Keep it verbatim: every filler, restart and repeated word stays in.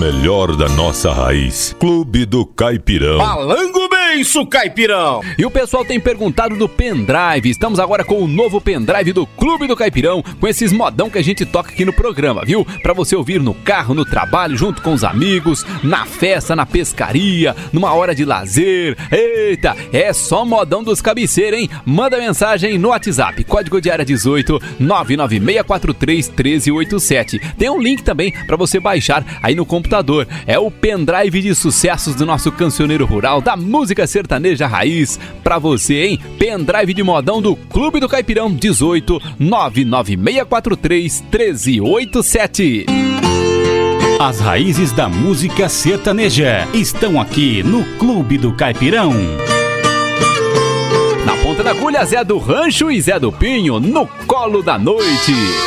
melhor da nossa raiz. Clube do Caipirão. Malango Benço, Caipirão. E o pessoal tem perguntado do pendrive. Estamos agora com o novo pendrive do Clube do Caipirão, com esses modão que a gente toca aqui no programa, viu? Pra você ouvir no carro, no trabalho, junto com os amigos, na festa, na pescaria, numa hora de lazer. Eita, é só modão dos cabeceiros, hein? Manda mensagem no WhatsApp, código de área dezoito, nove nove seis quatro três, um três oito sete. Tem um link também pra você baixar aí no computador. É o pendrive de sucessos do nosso cancioneiro rural, da música sertaneja raiz, pra você, hein? Pendrive de modão do Clube do Caipirão, dezoito, nove nove seis quatro três, um três oito sete. As raízes da música sertaneja estão aqui no Clube do Caipirão. Na ponta da agulha, Zé do Rancho e Zé do Pinho, no colo da noite.